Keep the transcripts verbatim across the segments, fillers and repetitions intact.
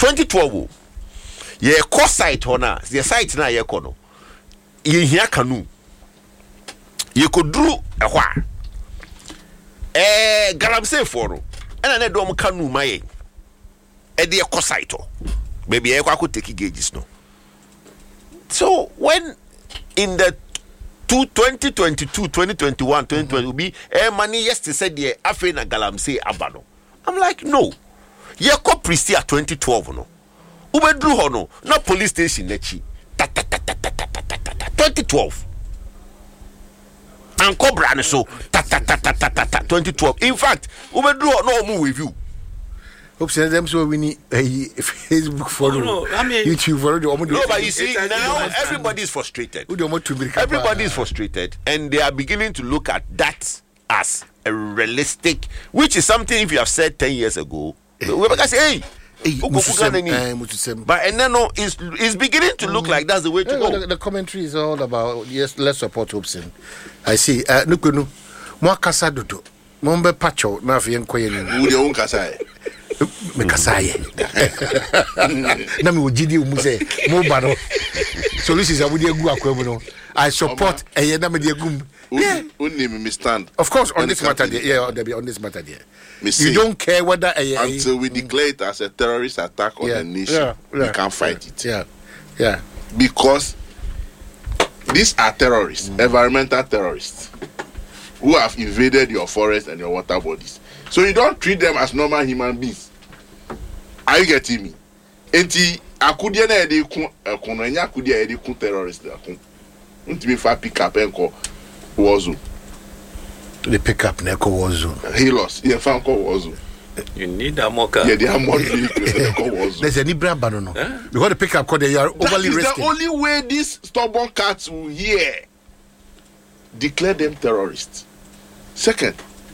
twenty twelve ye ko site hona the site na ye ko no ye hia kanu ye koduru ehwa eh Galamsey for no ena na do mo kanu maye e de ko site o baby ye kwa take gauges no. So when in the twenty twenty-two, twenty twenty-one, twenty twenty will be eh money yesterday said the afe na Galamsey abano. I'm like no. Ye ko Pristia twenty twelve no. Ubedru ho no na police station nechi. twenty twelve. And Cobra ne so twenty twelve. In fact, ubedru ho no mu review. Hope send them so we need a Facebook follow. No, no, I mean YouTube follow. No, but you see now everybody is frustrated. Everybody is frustrated, and they are beginning to look at that as a realistic, which is something if you have said ten years ago, we would say, hey. Hey, but and then no, it's, it's beginning to look like that's the way to yeah, go. The, the commentary is all about yes, let's support Hobson. I see. Uh, Nukunu, mo kasa dodo, mo mbe pacho na fi enkoye ni. Udi on kasa. Me kasa ye. Na me ojidi o mu say mo ba no. Solutions abudi egu akwemu no. I support eye na me de egum. Yeah. Only me stand. Of course on this matter there. Yeah, there be on this matter there. You don't care whether a, a, until we declare it as a terrorist attack on yeah, the nation, yeah, yeah, we can't fight yeah, it. Yeah, yeah. Because these are terrorists, mm. environmental terrorists, who have invaded your forest and your water bodies. So you don't treat them as normal human beings. Are you getting me? Enti akudia na ede ku ekono enya akudia ede ku terrorists da ku. Ntimi fa pick up enko wozo. The pickup neko wazo. He lost. Yeah, found call wazo. You need a mocha. Yeah, they are more wazo. There's any brand banana. Huh? Because the pickup code they are overly risky. That is the only way these stubborn cats will hear. Declare them terrorists. Second,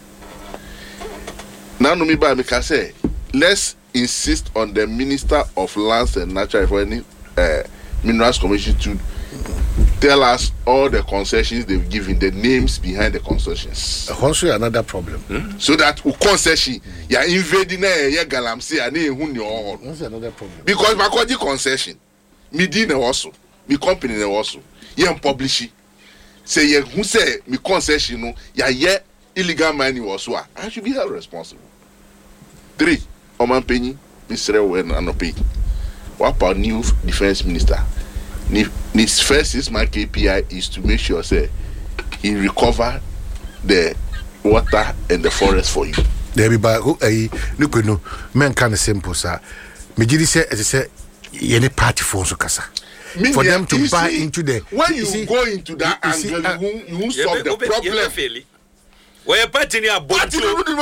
now no me by me can say, let's insist on the Minister of Lands and Natural Resources, uh, Minerals Commission to tell us all the concessions they've given, the names behind the concessions. Also another problem. Hmm? So that with concession, you are invading a Galamsey and a That's another problem. because my quality concession, me did also, me company also, you am publishing. Say you who say me concession no, ya ye illegal mining also. I should be held responsible. Three, Oman Penny, Mister Wen Anopi. What about new defense minister? His first six month K P I is to make sure say he recover the water and the forest for you. There be by who eh look no men kind of simple sir. Me jidi say as say any party for so kasa. For them to buy see, into the when you, you see, go into that you, angle see, uh, you, you won't solve the be, problem. Where you party near party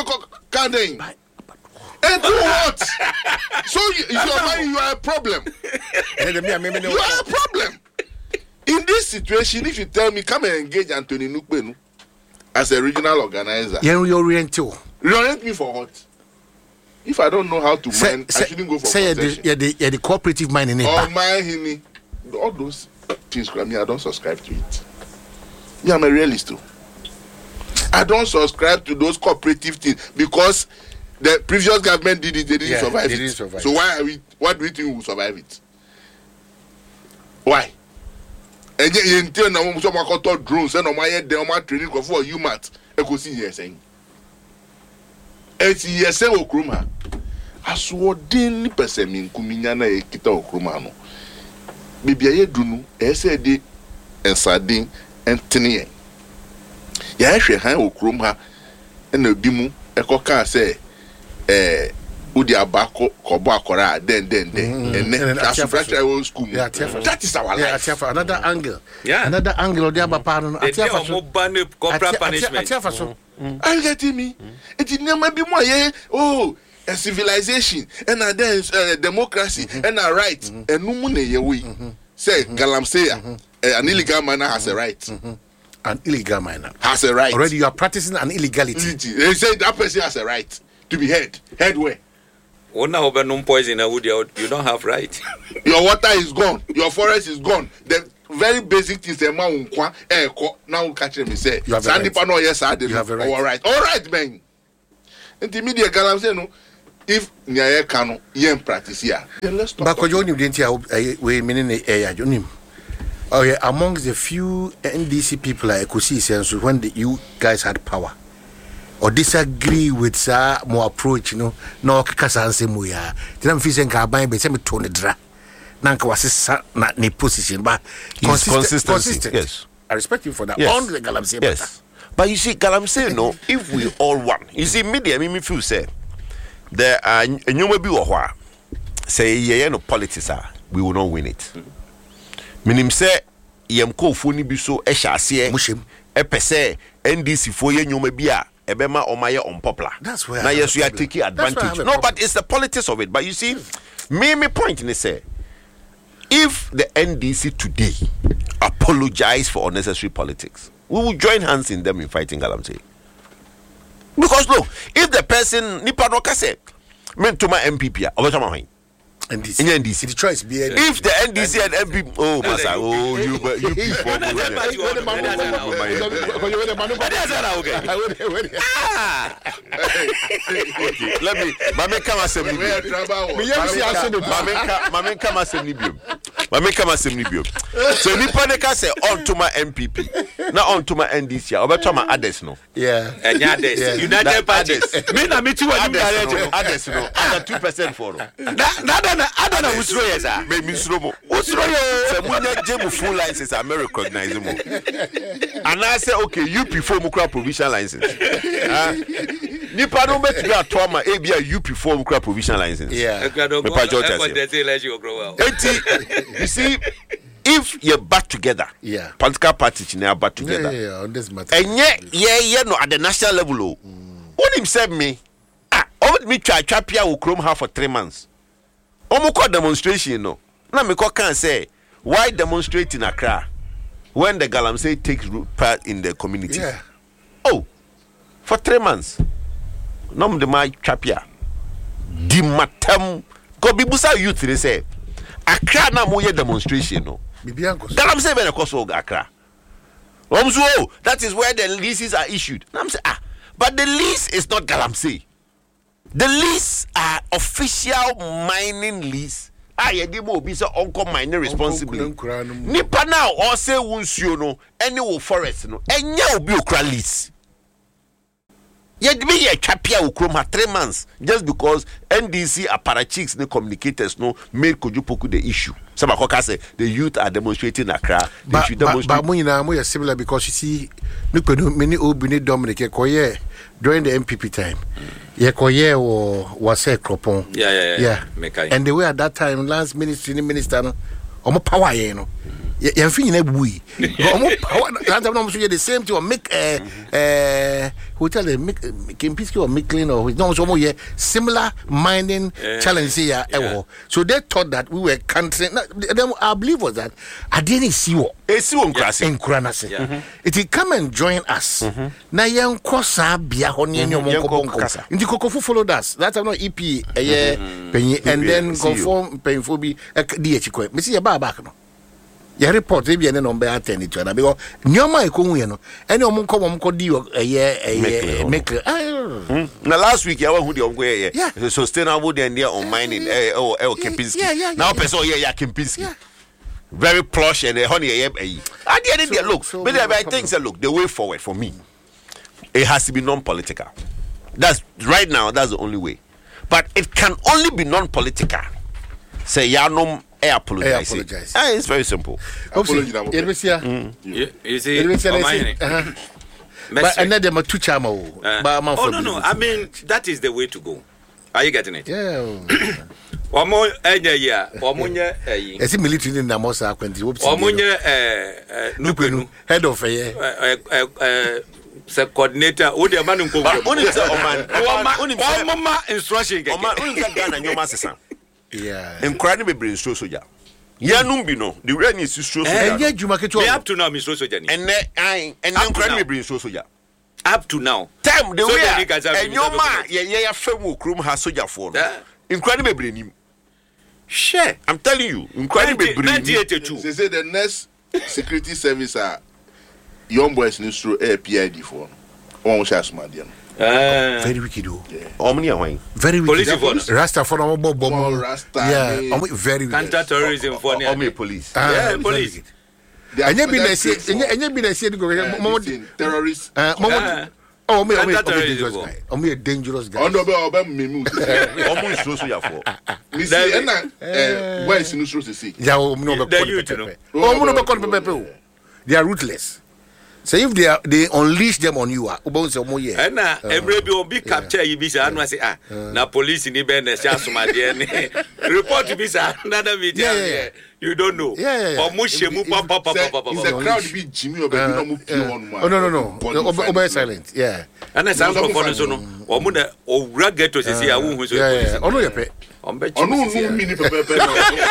and do what? So you, you, are, you are a problem. You are a problem. In this situation, if you tell me, come and engage Anthony Nukbenu as a regional organizer. Yeah, you orient you. Reorient me for what? If I don't know how to say, mine, say, I shouldn't go for say concession. Yeah, the, yeah, the cooperative mining. Oh, my, all those things, I mean, I don't subscribe to it. Yeah, I'm a realist too. I don't subscribe to those cooperative things because the previous government did it, they didn't, yeah, survive, they didn't it. survive. So why are we? What do we think we will survive it? Why? And yet, you tell now, some are called drones, and on my head, they are training for U M A T. I could see yes, saying. It's yes, say Okruma. As what didn't person mean, Kumiana, Kita Okrumano. Bibi aye dunu, ese de, and sardine, and tinny. Ya hwe han Okruma, and a bimu, a coca say. Eh, Udi Abako, Kobo Akora, then, then, then, and then that's a old school. Yeah, that is our life. Yeah, another angle. Yeah, another angle of the Abapano. Punishment. Are you getting me? It is never be more, yeah. Oh, a civilization, and a then uh, democracy, and a right, and no money, we say Galamsey, an illegal miner has a right. An illegal miner has a right. Already, you are practicing an illegality. They say that person has a right to be heard. Heard where? Oh, now no poison. You don't have right. Your water is gone. Your forest is gone. The very basic things. Now catch me say. You have a right. Yes, I did. You have a right. All right. All right, man. And the media Galamsey no. if nyaye kanu yen practice here, then let's talk. But because you didn't we meaning a jonim. Oh yeah, amongst the few N D C people I could see sense when the, you guys had power or disagree with sa more approach, you know, no kasa anse mu ya. Then I'm feeling ka ban be say me tone dra. Nanka was na ne position, but consistent, consistent. Yes, I respect you for that. Yes. On the Galamsey, yes. Matter. But you see, Galamsey, no, if we all won, you see, media, me feel say there are new maybe or say yeah, no politics are we will not win it. Minim say yem ko foni bi so e hyase e pese N D C fo ye nyoma bi a e be ma o maye unpopular. That's where now yes we are taking advantage. No, but it's the politics of it. But you see, me me point in say if the N D C today apologize for unnecessary politics, we will join hands in them in fighting Galamsey. Because look, if the person nipa no ka say me to my M P P over my N D C. In N D C. The choice be if the N D C and M P P, oh, Masa, oh, you, you people. Let me, Mame come assembly. Mame come assembly. Mame come assembly. So nipa ne ka say on to my M P P, na on to my N D C. Obeto my others no. Yeah. Enya others. United Parties. Me na me ti wa ni others no. Other two percent for no. Na na adana usro yesa. Me misro mo. Usro yo. Se munya je mu full license am recognize mo. And I say okay, you P four mu kra provisional license. Ah. Nipa no bet be atoma e bia U P four mu kra provisional license. Yeah. Me pa Georgia. You see, if you're back together, yeah, political parties now back together. Yeah, yeah, on this matter. And yeah, yeah, yeah, no, at the national level, oh, what him said me, ah, over me try chapia will chrome her for three months. Omuko demonstration, no. Now me can say why demonstrate in Accra when the Galamsey takes part in the community. Yeah. Oh, for three months. No, the my chapia. Di matam. Go bibusa youth they say. Accra na mo ye demonstration no. Galamsey be na koso Accra. Omzo, that is where the leases are issued. Now I'm saying ah, but the lease is not Galamsey. The lease are official mining lease. Ah, ye di mo be say uncle mining responsibly. Nipa now or say wunsuo no, any wo forest no. Enya obi okra lease. Ye di me ye chapia okrom three months just because N D C apparatchiks the communicators no made Kojupoku the issue. Some akoka say the youth are demonstrating Accra. They but, should demonstrate. But but na mo similar because you see many obini Dominic koye during the M P P time. Ye koye or was a cropon. Yeah, yeah, yeah. yeah. And the way at that time last ministry minister no omo power ye no. Ye fin na bui. Omo power that time no so the same to make eh eh hotel the make Kempinski or Micklin or no so ye similar mining yeah. challenge here yeah. So they thought that we were country them I believe was that I didn't see what e si won krase en kranase it come and join us na yen kosa bia ho ne nyom nkobonko ndi kokofu followed us that time no E P eh penyi and then conform penfo bi di echiko me see ba back no ya report e bi ene no be attend to na because nyoma e ko hu ye no ene omo nko omo di eye eye make na last week ya wa hu di omo ye ye sustainable then there on mining eh oh eh Kempinski now person here ya Kempinski very plush and honey eh eh at the end of the look but I think say look the way forward for me it has to be non-political. That's right now that's the only way, but it can only be non-political. Say ya no I apologize. I apologize. Ah, it's very simple. Apology. You see, but another ma two chama. Oh no no, I mean that is the way to go. Are you getting it? Yeah. Omo enya ya, omo nye eyi. Esi military in Namosa twenty. Omo nye eh nupenu head of eh eh eh se coordinator o de man nko. Oni say oman. Oni ma instruction get. Oman oni say Ghana nyoma sesa. Yeah. Encourage me bring so soja. Yanum bi no. The rain is so soja. Enye juma ketu. Me up to now me so soja ni. And I and encourage me bring so soja. Up to now. Time the way enyoma ye ye afemu okrum ha soja for no. Encourage me bring him. Share. I'm telling you. Encourage me bring. nineteen eighty-two. They say the next security service are young boys in through A P I D for. One share smart dem. Uh, Very wicked, oh. Omni away. Very wicked. Police for no. Rasta for no bomb. More Rasta, Yeah, eh. omo very wicked. Counter-terrorism for no. Omni police. Ah, Yeah, very police. wicked. They are Enye bi na better sie, trained for- enye enye bi na sie go. Eh, Momo listen, terrorists. uh, Momo Ah. Oh, me, me, me, Counter-terrorism dangerous for. guy. Oh, me, a dangerous guy. Ọ̀nà ọbẹ̀ ọbẹ̀ mímú. Ọmọ ìṣòro so yà fọ. Mi sí David. ẹ̀nà ẹ̀ wá ìsinú sọ̀rọ̀ sèse. Yeah, oh, no, be The call youth, the you know. pepper. Oh, no, be call the pepper. They are ruthless. So if they are, they unleash them on you, ah, obo say omo ye. And now, every be capture you be say, I say, ah, na police in the bend, the chance my dear. Report to be say, another meeting. Yeah, yeah, yeah. You don't know. Yeah, yeah, yeah. Or mushe mu pa pa pa pa pa pa. It's a crowd bí Jimmy ọbẹ̀ bí ọmọ pure on ma. Oh no no no. Obo obo silent. Yeah. And I sound for so no. Or mu na o rag get to say, I won't Yeah yeah. Oh no, you pay. On bet Ọ̀nà ònú mi ni pẹpẹpẹ náà.